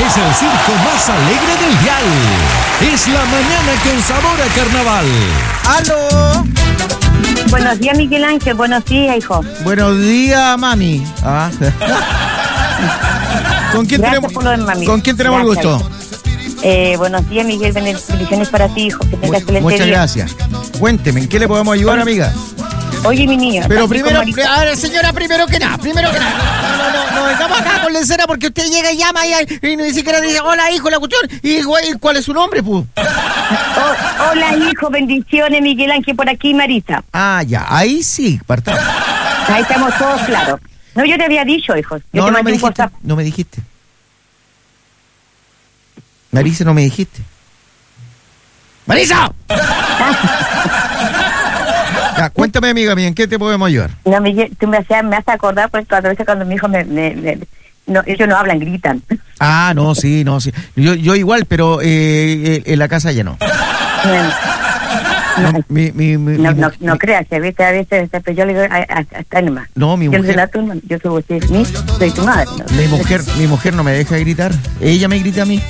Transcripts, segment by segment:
es el circo más alegre del dial. Es la mañana con sabor a carnaval. ¡Aló! Buenos días, Miguel Ángel. Buenos días, hijo. Buenos días, mami. Ah. ¿Con quién Gracias por lo de mami. ¿Con quién tenemos el gusto? Buenos días, Miguel. Bendiciones para ti, hijo. Que tengas excelente Muchas día. gracias. Cuénteme, ¿en qué le podemos ayudar, amiga? Oye, mi niño. Pero así primero, como a ver, señora, primero que nada. No, estamos acá con la escena porque usted llega y llama y ni siquiera dice, hola, hijo, la cuestión. ¿Y cuál es su nombre, pu? Hola, hijo. Bendiciones, Miguel Ángel. Por aquí, Marisa. Ah, ya, ahí sí, partamos. Ahí estamos todos claros. No, yo te había dicho, hijo. Yo te No me mandé un dijiste, WhatsApp. no me dijiste. Marisa, no me dijiste. ¡Marisa! Ya, cuéntame, amiga mía, ¿en qué te podemos ayudar? No, Miguel, tú me haces acordar, pues, a veces cuando mi hijo no, ellos no hablan, gritan. Ah, no, sí. Yo igual, pero en la casa ya no. No creas, que a veces, pero yo le digo, hasta nomás. No, mi mujer. Yo soy tu madre. ¿no? Mi mujer no me deja gritar. Ella me grita a mí.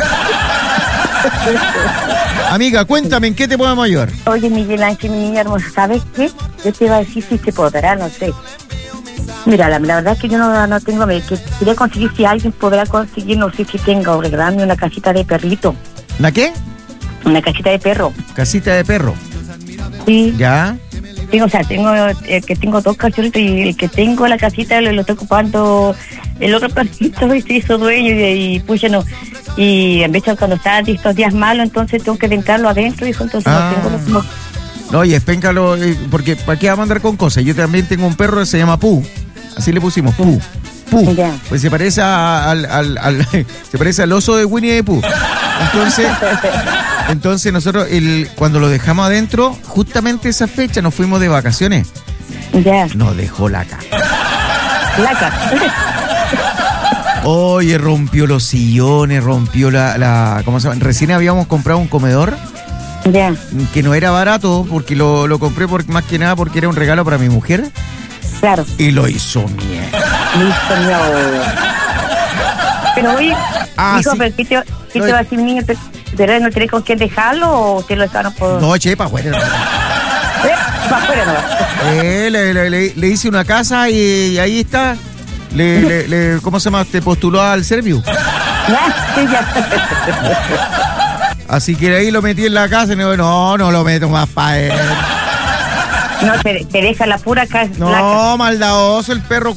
Amiga, cuéntame, ¿en qué te podemos ayudar? Oye, Miguel Ángel, mi niña hermosa, ¿sabes qué? Yo te iba a decir si te podrá, no sé. Mira, la verdad es que yo no tengo, que quería conseguir si alguien podrá conseguir, no sé si tenga, o regalarme una casita de perrito. ¿La qué? Una casita de perro. Casita de perro. Sí. ¿Ya? Tengo dos cachorritos y el que tengo la casita lo estoy ocupando el otro perrito y se hizo dueño y pues no. Y en vez de cuando está estos días malos, entonces tengo que ventarlo adentro, hijo, entonces no tengo los no. No, y espéncalo, porque ¿para qué vamos a andar con cosas? Yo también tengo un perro que se llama Pooh. Así le pusimos, Pooh. Pooh. Ya. Pues se parece se parece al oso de Winnie the Pooh. Entonces nosotros cuando lo dejamos adentro, justamente esa fecha nos fuimos de vacaciones. Ya. Nos dejó la caca. Laca. Oye, rompió los sillones, rompió ¿cómo se llama? Recién habíamos comprado un comedor. Ya. Que no era barato, porque lo compré más que nada porque era un regalo para mi mujer. Claro. Y lo hizo mierda. Pero oye, hijo, sí. pero ¿qué te va a decir, niño? ¿Pero no tenés con quién dejarlo o usted lo dejaron por...? No, chepa, bueno. Para afuera no. Le hice una casa y ahí está. ¿Cómo se llama? Te postuló al Serviu. Ya. Así que ahí lo metí en la casa y no lo meto más para él. No, te deja la pura casa. No, maldadoso el perro.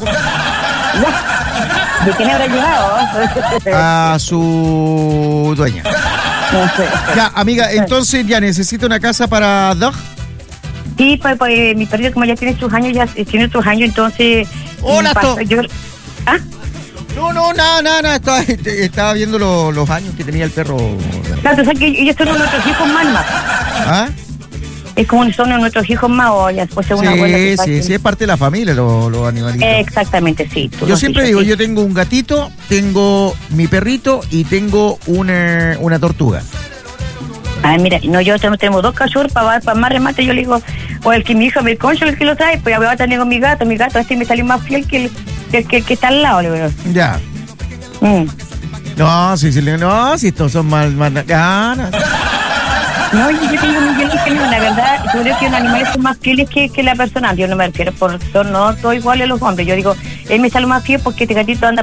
¿De quién habrá llegado? A su dueña. No sé. Ya, amiga, entonces ya necesito una casa para Dog. Sí, pues mi perrito como ya tiene sus años, tiene otros años, entonces... Hola, ¿Ah? No, nada. Estaba viendo los años que tenía el perro. Claro, tú sabes que ellos son nuestros hijos más. ¿Ah? Es como son nuestros hijos más o ya después de una abuela. Sí, es parte de la familia los animalitos. Exactamente, sí. Yo siempre digo, yo tengo un gatito, tengo mi perrito y tengo una tortuga. Ah, mira, no, yo tenemos dos cachorros para más remate, yo le digo, o el que mi hijo me concha el que lo trae, pues ahora tengo mi gato me salió más fiel que el que está al lado, le digo. Ya. No, si estos son más ganas. No, yo tengo Miguel Ángel, la verdad, yo creo que los animales son más fieles que la persona. Yo no me refiero no todos iguales los hombres. Yo digo, él me sale más fiel porque este gatito anda